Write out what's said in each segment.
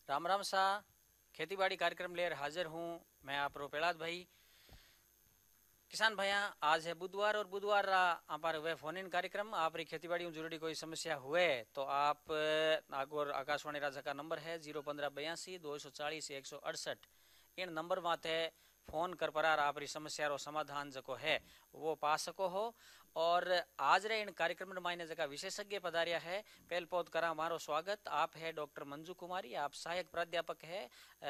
राम राम सा खेती बाड़ी कार्यक्रम लेकर हाजिर हूँ मैं आप रोपेलाद भाई। किसान भैया आज है बुधवार और बुधवार आप वे फोन इन कार्यक्रम आप खेती बाड़ी जुड़ी कोई समस्या हुए तो आप नागौर आकाशवाणी राजा का नंबर है 01582 240 168 इन नंबर माते फोन कर पर आप समस्या रो समाधान जो है वो पा सको हो। और आज रे इन कार्यक्रम में जगह विशेषज्ञ पधारिया है पहल पौध करा हमारो स्वागत। आप है डॉक्टर मंजू कुमारी, आप सहायक प्राध्यापक है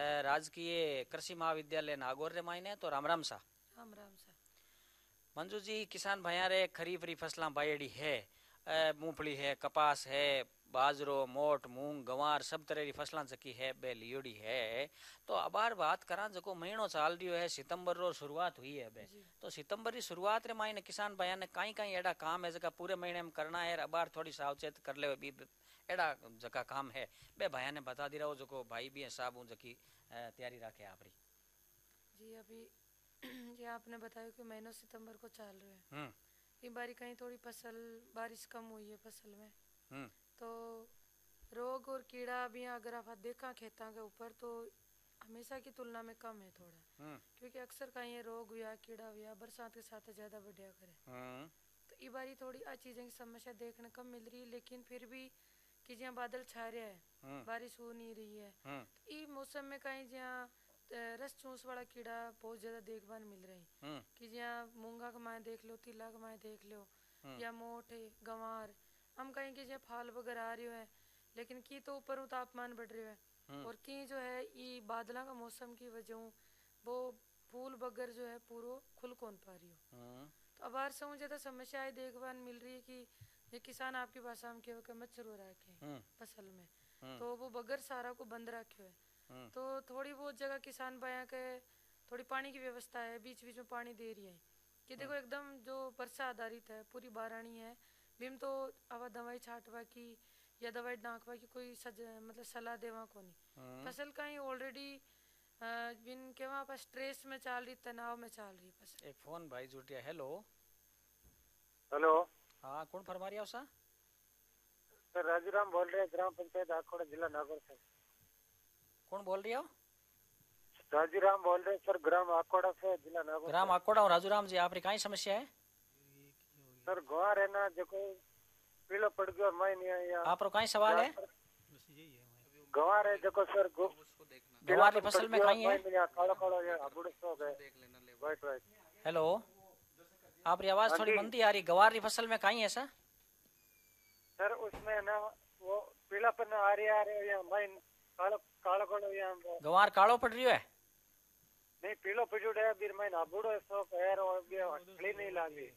राजकीय कृषि महाविद्यालय नागौर रे मायने। तो राम राम सा। राम राम सा। मंजू जी किसान भैया रे खरीफ री फसला बायड़ी है, मूंगफली है, कपास है, बाजरो, मोट, मूंग, गंवार सब तरह की फसलां जकी है बे लियोड़ी है। तो अबार बात करा जको महीनो चाल रियो है सितंबर रो शुरुआत हुई है बे। तो सितंबर की शुरुआत रे मायने किसान भैया ने कई कई एड़ा काम है जका पूरे महीने में करना है। अबार थोड़ी सावचेत कर ले बी एड़ा जका काम है बे भैया ने बता दी रहो जको भाई भी है साहब जकी तैयारी रखे आपरी। जी अभी ये आपने बताया कि महीनों सितंबर को चाल रहे हैं। इस बारी कहीं थोड़ी फसल बारिश कम हुई है फसल में, तो रोग और कीड़ा भी अगर आप देखा खेतों के ऊपर तो हमेशा की तुलना में कम है थोड़ा, क्योंकि अक्सर कहीं ये रोग हुआ कीड़ा हुआ बरसात के साथ ज्यादा बढ़िया करे। तो इस बारी थोड़ी आ चीजें की समस्या देखने कम मिल रही है, लेकिन फिर भी कि जहाँ बादल छा रहा है बारिश हो नहीं रही है, तो इस मौसम में कहीं जहाँ रस चूस वाला कीड़ा बहुत ज्यादा देखभाल मिल रही है कि जहाँ मूंगा कमाए देख लो, तिला कमाए देख लो, या मोट है गंवार हम कहीं कि जहाँ फाल वगैरह आ रहे हैं, लेकिन की तो ऊपर तापमान बढ़ रहे है और की जो है ये बादलों का मौसम की वजह वो फूल बगर जो है पूरा खुल कौन पा रही हो। तो अबार से ज्यादा समस्याएं देखभाल मिल रही है कि ये किसान आपकी भाषा में कहो कि मच्छर हो रखे फसल में, तो वो बगर सारा को बंद रखे है। तो थोड़ी बहुत जगह किसान भाइयों के थोड़ी पानी की व्यवस्था है, बीच बीच में पानी दे रही है कि देखो एकदम जो वर्षा आधारित है पूरी बारानी है बिम तो अब दवाई छाटवा की या दवाई डांकवा की कोई मतलब सलाह देवा को नहीं। फसल का ही ऑलरेडी बिन के वहाँ पर स्ट्रेस में चल रही, तनाव में चल रही फसल। एक फोन भाई जुट गया। हेलो हेलो, हाँ कौन फरमा रहा हो सर राजूराम बोल रहे हैं, ग्राम पंचायत आकोड़ा जिला नागौर से। कौन बोल रही हो? राजूराम बोल रहे हैं सर, ग्राम आकोड़ा से जिला नागौर। ग्राम आकोड़ा और राजूराम जी आपकी कई समस्या है? सर गवार है ना जो पीलो पड़ गयो मैं नहीं या आप कई सवाल है? गवार है जो सर गवार की फसल में कई है? कालो कालो या अबुड़ सो गए वाइट वाइट। हेलो आपकी आवाज थोड़ी मंदी आ रही। गवार की फसल में कई है सर उसमें ना वो पीलापन आ रही या मैं कालो कालो कालो या गवार कालो पड़ रही है नहीं पीलो पड़ियो है बीर मैं अबुड़ सो पैर और भी हली नहीं लागी।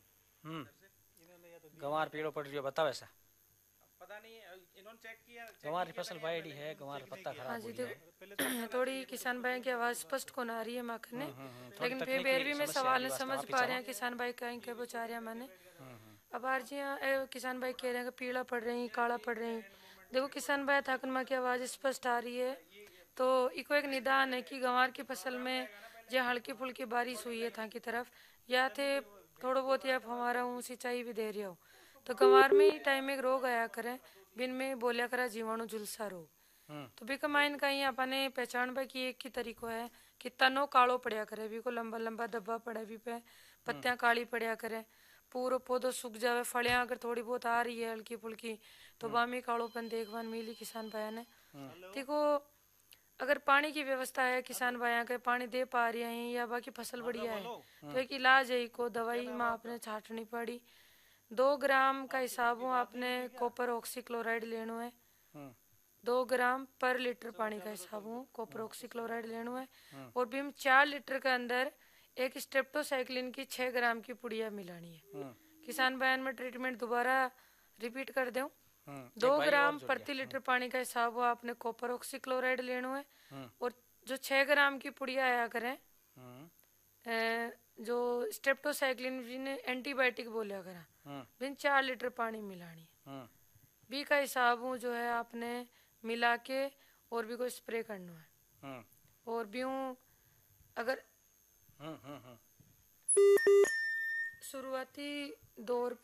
गवार पीलो पड़ रही है बताओ ऐसा पता नहीं इन्होंने चेक किया गंवार की फसल बायड़ी है, गंवार पत्ता खराब हो गया। थोड़ी किसान भाई की आवाज स्पष्ट को ना आ रही है माखने, लेकिन फिर भी मैं सवाल समझ पा रहे हैं किसान भाई कहीं के बचा रहे हैं मैंने। अब आर जी किसान भाई कह रहे हैं कि पीला पड़ रही काला पड़ रही। देखो किसान भाई थाकन माँ की आवाज स्पष्ट आ रही है तो इको एक निदान है कि गंवार की फसल में जो हल्की फुल्की बारिश हुई है था की तरफ या थे थोड़ा बहुत या हमारा हूँ सिंचाई भी दे रही हो, तो गंवार में टाइम एक रोग आया करे बिन में बोलिया करा जीवाणु झुलसा रोग। तो भी कमाइन कहीं अपने पहचान पे की एक की तरीको है कि तनो कालो पड़िया करे, भी को लंबा लंबा दब्बा पड़े भी पे पत्तियां काली पड़िया करे, पूरा पौधो सूख जावे, फलियां अगर थोड़ी बहुत आ रही है हल्की फुल्की तो बामी कालोपन देखभाल मिली किसान भाया ने। देखो अगर पानी की व्यवस्था है किसान भाइयों के पानी दे पा रही हैं या बाकी फसल बढ़िया है तो एक इलाज है को दवाई में आपने छाटनी पड़ी। 2 ग्राम का हिसाब हो आपने कॉपर ऑक्सीक्लोराइड लेना है, 2 ग्राम पर लीटर पानी का हिसाब हो कॉपर ऑक्सीक्लोराइड लेना है, और भी हम 4 लीटर के अंदर एक स्ट्रेप्टोसाइक्लिन की 6 ग्राम की पुड़िया मिलानी है। किसान बयान में ट्रीटमेंट दोबारा रिपीट कर दूं, 2 ग्राम प्रति लीटर पानी का हिसाब हो आपने कॉपर ऑक्सीक्लोराइड लेना है, और जो 6 ग्राम की पुड़िया आया करें जो स्ट्रेप्टोसाइक्लिन जिन्हें एंटीबायोटिक बोलिया करा बिन 4 लीटर पानी मिलानी है। बी का हिसाब हूँ जो है आपने मिला के और भी कोई स्प्रे करना है। और भी हूँ अगर शुरुआती दौर